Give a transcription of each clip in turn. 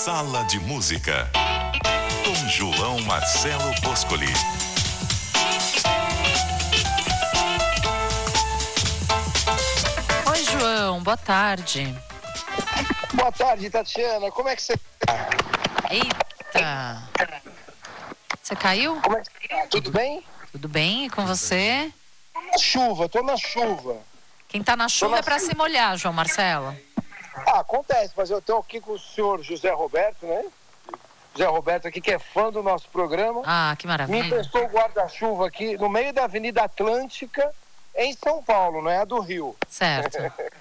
Sala de Música, com João Marcelo Boscoli. Oi, João, boa tarde. Boa tarde, Tatiana. Como é que você tá? Eita! Você caiu? Como é que você tá? Tudo bem? Tudo bem? E com você? Tô na chuva. Quem tá na chuva é pra se molhar, João Marcelo. Acontece, mas eu tô aqui com o senhor José Roberto, né? José Roberto aqui, que é fã do nosso programa. Ah, que Me maravilha. emprestou o guarda-chuva aqui no meio da Avenida Atlântica, em São Paulo, não é a do Rio. Certo.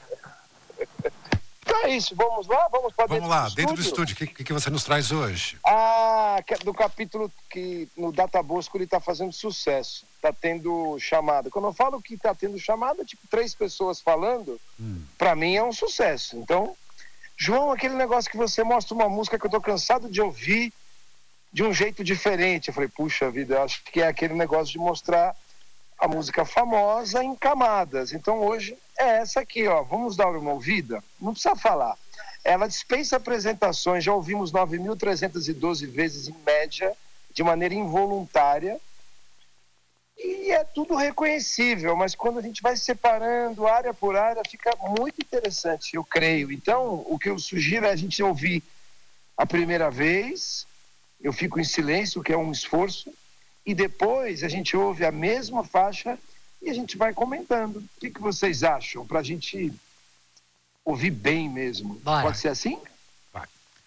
Então é isso, vamos lá? Vamos para Vamos lá, dentro do estúdio, o que você nos traz hoje? Do capítulo que no Databosco ele está fazendo sucesso. Está tendo chamada. Quando eu falo que está tendo chamada, tipo 3 pessoas falando, para mim é um sucesso. Então, João, aquele negócio que você mostra uma música que eu tô cansado de ouvir de um jeito diferente. Eu falei, puxa vida, eu acho que é aquele negócio de mostrar a música famosa em camadas. Então hoje é essa aqui, ó. Vamos dar uma ouvida? Não precisa falar. Ela dispensa apresentações, já ouvimos 9.312 vezes em média, de maneira involuntária. E é tudo reconhecível, mas quando a gente vai separando área por área, fica muito interessante, eu creio. Então, o que eu sugiro é a gente ouvir a primeira vez, eu fico em silêncio, que é um esforço, e depois a gente ouve a mesma faixa e a gente vai comentando. O que vocês acham? Para a gente ouvir bem mesmo. Bora. Pode ser assim?